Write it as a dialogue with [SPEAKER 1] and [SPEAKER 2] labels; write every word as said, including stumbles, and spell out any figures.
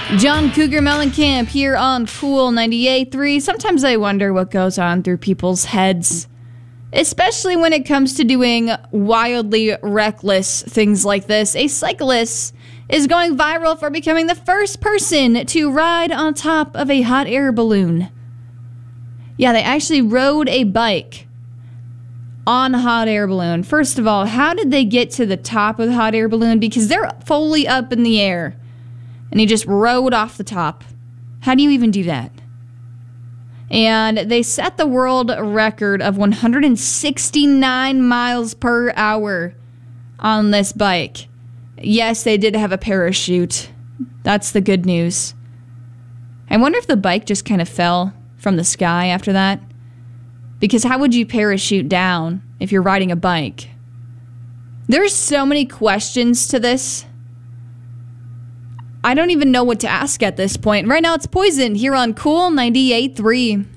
[SPEAKER 1] John Cougar Mellencamp here on Cool ninety-eight point three. Sometimes I wonder what goes on through people's heads, especially when it comes to doing wildly reckless things like this. A cyclist is going viral for becoming the first person to ride on top of a hot air balloon. Yeah, they actually rode a bike on a hot air balloon. First of all, how did they get to the top of the hot air balloon? Because they're fully up in the air. And he just rode off the top. How do you even do that? And they set the world record of one hundred sixty-nine miles per hour on this bike. Yes, they did have a parachute. That's the good news. I wonder if the bike just kind of fell from the sky after that. Because how would you parachute down if you're riding a bike? There's so many questions to this. I don't even know what to ask at this point. Right now it's Poison here on Cool ninety-eight point three.